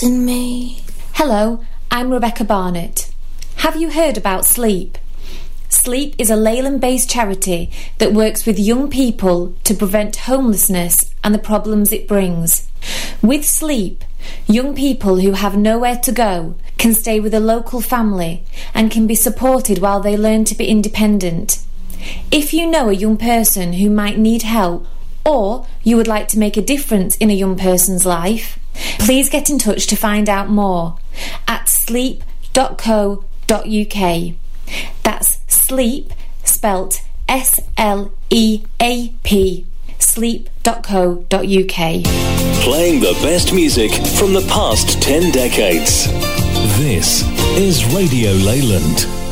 in me. Hello, I'm Rebecca Barnett. Have you heard about Sleep? Sleep is a Leyland-based charity that works with young people to prevent homelessness and the problems it brings. With Sleep, young people who have nowhere to go can stay with a local family and can be supported while they learn to be independent. If you know a young person who might need help, or you would like to make a difference in a young person's life, please get in touch to find out more at sleep.co.uk. That's Sleep, spelt S-L-E-A-P, sleep.co.uk. Playing the best music from the past 10 decades. This is Radio Leyland.